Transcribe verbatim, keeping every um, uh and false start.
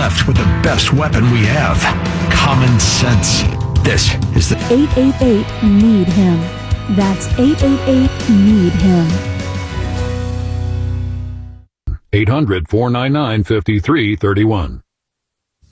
left with the best weapon we have, common sense. This is the eight eight eight, need him. That's eight eight eight, need him. eight hundred, four nine nine, five three three one.